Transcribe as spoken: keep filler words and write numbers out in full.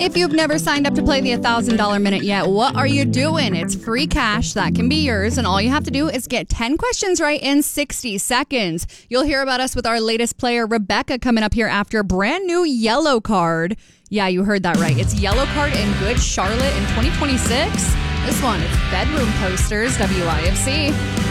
If you've never signed up to play the one thousand dollars minute yet, what are you doing? It's free cash that can be yours, and all you have to do is get ten questions right in sixty seconds. You'll hear about us with our latest player, Rebecca, coming up here after a brand new yellow card. Yeah, you heard that right. It's yellow card in Good Charlotte in twenty twenty-six. This one is bedroom posters, W I F C.